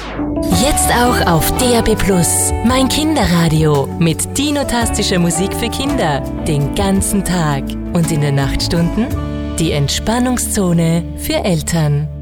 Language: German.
Jetzt auch auf DAB+. Mein Kinderradio mit dinotastischer Musik für Kinder den ganzen Tag. Und in den Nachtstunden die Entspannungszone für Eltern.